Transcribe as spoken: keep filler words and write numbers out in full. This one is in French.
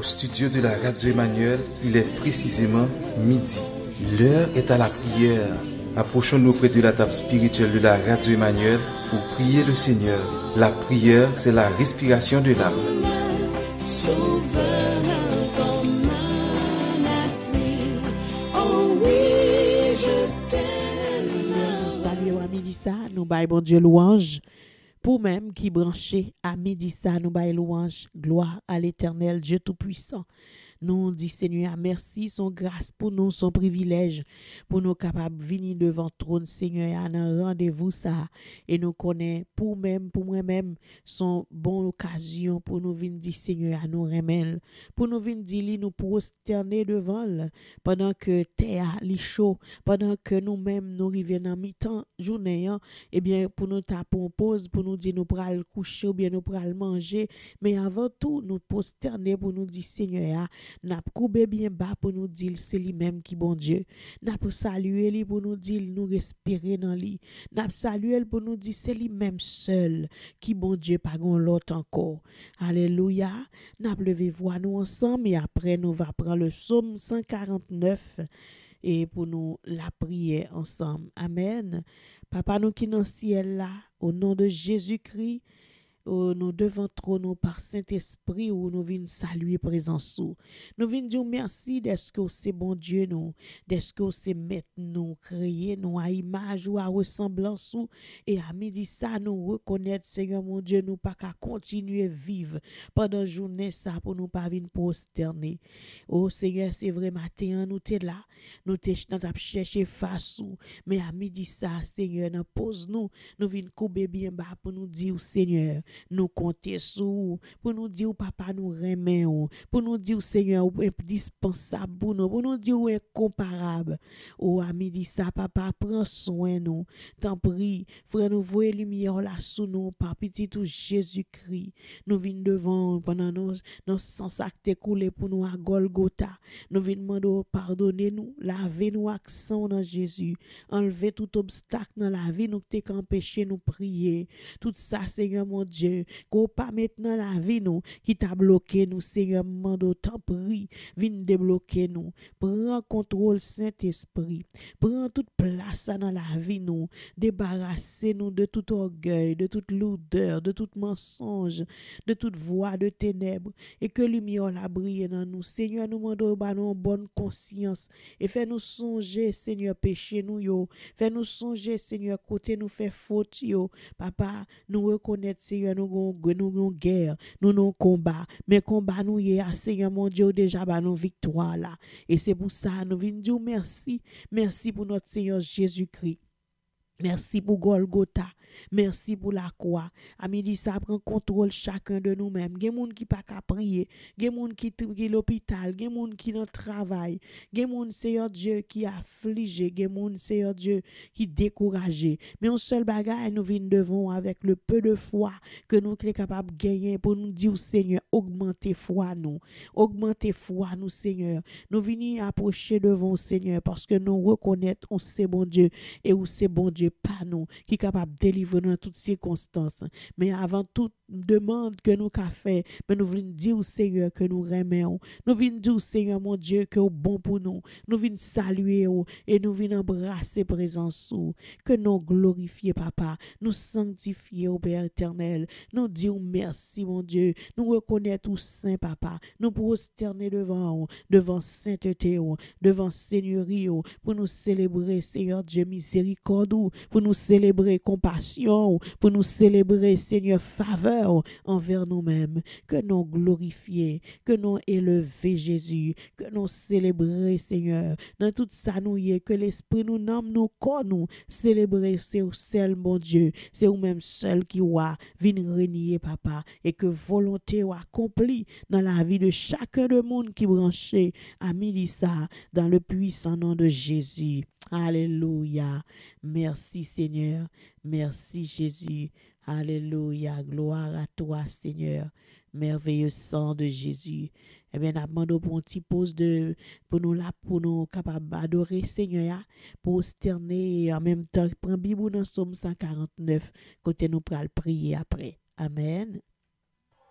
studio de la radio Emmanuel, il est précisément midi. L'heure est à la prière. Approchons-nous près de la table spirituelle de la radio Emmanuel pour prier le Seigneur. La prière, c'est la respiration de l'âme. Nous baillons bon Dieu louange. Pour même qui branché à midi ça, nous baillons louange. Gloire à l'Éternel, Dieu Tout-Puissant. Nous dit Seigneur, merci, son grâce pour nous, son privilège, pour nous capables de venir devant le trône, Seigneur, à un rendez-vous ça. Et nous connaissons pour même, pour moi-même, son bonne occasion pour nous venir dire Seigneur, à nous remettre, pour nous venir dire, nous prosterner devant le, pendant que terre est chaud, pendant que nous-mêmes nous arrivons dans mi-temps, journée, eh bien, pour nous taper en pause, pour nous dire, nous pourrons le coucher ou bien nous pourrons le manger, mais avant tout, nous prosterner pour nous dire Seigneur, n'a coupé bien bas pour nous dire c'est lui-même qui bon Dieu. N'a pas salué lui pour nous dire nous respirer dans lui. N'a salué pour nous dire c'est lui-même seul qui bon Dieu pas gon l'autre encore. Alléluia. N'a levé voix nous ensemble et après nous va prendre le psaume cent quarante-neuf et pour nous la prier ensemble. Amen. Papa nous qui dans le ciel là au nom de Jésus-Christ. Oh, nous devons trôner par Saint-Esprit où nous venons saluer présence sous. Nous venons dire merci d'est-ce que c'est bon Dieu nous, d'est-ce que c'est mettre nous, créer nous à image ou à ressemblance sous. Et à midi ça, nous reconnaître, Seigneur mon Dieu, nous pas qu'à continuer vivre pendant journée ça pour nous pas venir prosterner. Oh Seigneur, c'est vrai, matin, nous t'es là, nous t'es dans ta chercher face sous. Mais à midi ça, Seigneur, nous pose nous, nous venons couper bien bas pour nous dire, Seigneur, nous compter sous pour nous dire papa nous remet pour nous dire Seigneur indispensable pour nous pour nous dire incomparable oh à midi ça papa prends soin nous t'en prie frère nous voyez lumière là sous nous par petit tout Jésus-Christ nous venons devant pendant nos nos sens actes coulé pour nous à Golgotha nous venons demander pardonner nous laver nous accent dans Jésus enlever tout obstacle dans la vie nous t'es qu'empêcher nous prier tout ça Seigneur mon Dieu qu'on pas maintenant la vie nous qui t'a bloqué nous Seigneur mando t'en prie viens débloquer nous prends contrôle Saint-Esprit prends toute place dans la vie nous débarrasser nous de tout orgueil de toute lourdeur de tout mensonge de toute voie de ténèbres et que lumière la brille dans nous Seigneur nous mando ba nous bonne conscience et fais nous songer Seigneur péché nous yo fais nous songer Seigneur côté nous fait faute yo papa nous reconnaître Seigneur nous nous nous guerre nous nous combat mais combat nous y a Seigneur mon Dieu déjà ba nous victoire là et c'est pour ça nous venons dire merci merci pour notre Seigneur Jésus-Christ. Merci pour Golgotha. Merci pour la croix. À midi, ça prend contrôle chacun de nous-mêmes. Il y a des gens qui ne peuvent pas prier. Il y a des gens qui sont à l'hôpital. Il y a des gens qui sont dans le travail. Il y a des gens, Seigneur Dieu, qui affligé. Il y a des gens, Seigneur Dieu, qui découragé. Mais un seul bagage, nous venons devant avec le peu de foi que nous sommes capables de gagner pour nous dire, Seigneur, augmentez foi nous. Augmentez foi nous, Seigneur. Nous venons approcher devant, Seigneur, parce que nous reconnaissons où c'est bon Dieu et où c'est bon Dieu pas nous qui est capable de délivrer dans toutes circonstances. Mais avant toute demande que nous avons fait, mais nous voulons dire au Seigneur que nous remercions. Nous voulons dire au Seigneur, mon Dieu, que est bon pour nous. Nous voulons saluer et nous voulons embrasser présence. Que nous glorifier, Papa. Nous sanctifier au Père éternel. Nous dire merci, mon Dieu. Nous reconnaître au Saint, Papa. Nous prosterner devant, devant sainteté, devant Seigneurie, pour nous célébrer, Seigneur Dieu, miséricorde, pour nous célébrer compassion, pour nous célébrer, Seigneur, faveur envers nous-mêmes. Que nous glorifier, que nous élever Jésus, que nous célébrer, Seigneur. Dans tout ça, nous y est, que l'Esprit nous nomme, nous corps nous célébrer, c'est au seul, mon Dieu, c'est au même seul qui va venir régner, Papa, et que volonté ou accomplie dans la vie de chacun de monde qui branché à midi ça, dans le puissant nom de Jésus. Alléluia. Merci Seigneur. Merci Jésus. Alléluia. Gloire à toi Seigneur. Merveilleux sang de Jésus. Eh bien, nous demandons pour un petit pause de, pour nous là, pour nous capables d'adorer Seigneur, pour sterner et en même temps, prendre Bible dans Somme cent quarante-neuf, côté nous pour prier après. Amen.